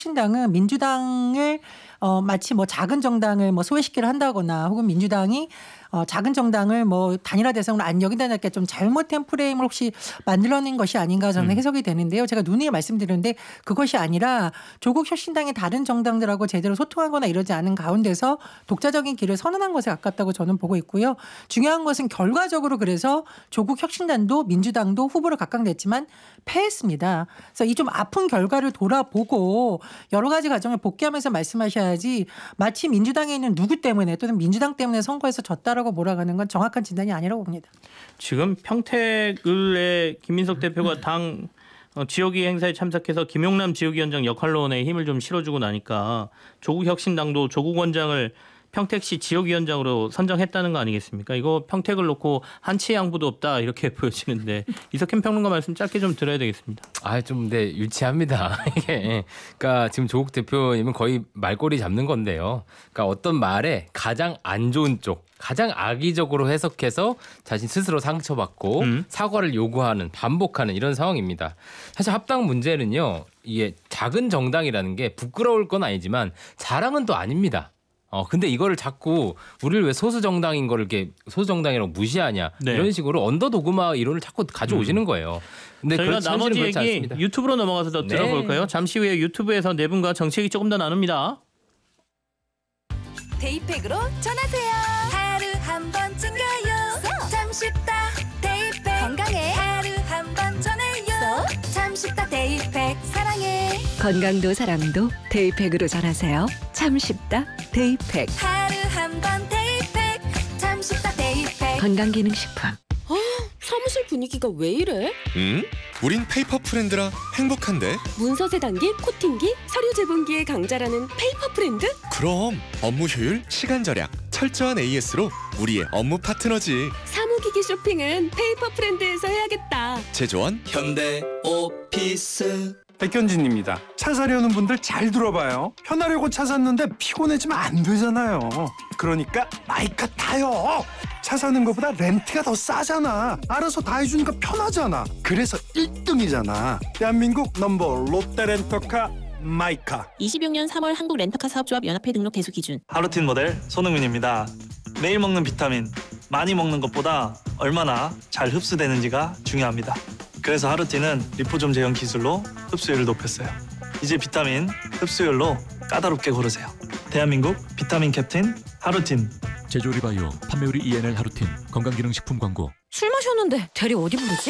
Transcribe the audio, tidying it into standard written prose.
혁신당은 민주당을 마치 뭐 작은 정당을 뭐 소외시키려 한다거나 혹은 민주당이 작은 정당을 뭐 단일화 대상으로 안 여긴다는 게 좀 잘못된 프레임을 혹시 만들어낸 것이 아닌가 저는 해석이 되는데요. 제가 누누이 말씀드렸는데 그것이 아니라 조국 혁신당의 다른 정당들하고 제대로 소통하거나 이러지 않은 가운데서 독자적인 길을 선언한 것에 가깝다고 저는 보고 있고요. 중요한 것은 결과적으로 그래서 조국 혁신당도 민주당도 후보를 각각 냈지만 패했습니다. 그래서 이 좀 아픈 결과를 돌아보고 여러 가지 과정을 복귀하면서 말씀하셔야지 마치 민주당에 있는 누구 때문에 또는 민주당 때문에 선거에서 졌다라고 몰아가는 건 정확한 진단이 아니라고 봅니다. 지금 평택을의 김민석 대표가 당 지역위 행사에 참석해서 김용남 지역위원장 역할론에 힘을 좀 실어주고 나니까 조국 혁신당도 조국 원장을 평택시 지역위원장으로 선정했다는 거 아니겠습니까? 이거 평택을 놓고 한치의 양보도 없다 이렇게 보여지는데 이석현 평론가 말씀 짧게 좀 들어야 되겠습니다. 좀 근데 유치합니다. 이게 그러니까 지금 조국 대표님은 거의 말꼬리 잡는 건데요. 그러니까 어떤 말에 가장 안 좋은 쪽, 가장 악의적으로 해석해서 자신 스스로 상처받고 사과를 요구하는, 반복하는 이런 상황입니다. 사실 합당 문제는요. 이게 작은 정당이라는 게 부끄러울 건 아니지만 자랑은 또 아닙니다. 근데 이거를 자꾸 우리를 왜 소수 정당인 거를 이렇게 소수 정당이라고 무시하냐 네. 이런 식으로 언더도그마 이론을 자꾸 가져오시는 거예요. 근데 저희가 나머지 얘기 않습니다. 유튜브로 넘어가서 더 들어볼까요? 잠시 후에 유튜브에서 네 분과 정치 얘기 조금 더 나눕니다. 데이팩으로 전하세요. 하루 한 번 챙겨요. 참 쉽다 데이팩. 건강해 하루 한 번 전해요. 참 쉽다 데이팩. 사랑해 건강도 사랑도 데이팩으로 전하세요. 참 쉽다 데이팩. 하루 한 번 데이팩. 참 쉽다 데이팩. 건강기능식품. 사무실 분위기가 왜 이래? 우린 페이퍼 프렌드라 행복한데? 문서재 단기, 코팅기, 서류 제본기의 강자라는 페이퍼 프렌드? 그럼 업무 효율, 시간 절약, 철저한 AS로 우리의 업무 파트너지. 사무기기 쇼핑은 페이퍼 프렌드에서 해야겠다. 제조원 현대 오피스. 백현진입니다. 차 사려는 분들 잘 들어봐요. 편하려고 차 샀는데 피곤해지면 안 되잖아요. 그러니까 마이카 타요. 차 사는 것보다 렌트가 더 싸잖아. 알아서 다 해주니까 편하잖아. 그래서 1등이잖아. 대한민국 넘버 롯데렌터카 마이카. 26년 3월 한국 렌터카 사업조합 연합회 등록 대수 기준. 하루틴 모델 손흥민입니다. 매일 먹는 비타민, 많이 먹는 것보다 얼마나 잘 흡수되는지가 중요합니다. 그래서 하루틴은 리포좀 제형 기술로 흡수율을 높였어요. 이제 비타민 흡수율로 까다롭게 고르세요. 대한민국 비타민 캡틴 하루틴. 제조리바이오 판매우리 ENL 하루틴 건강기능식품 광고. 술 마셨는데 대리 어디 부르지?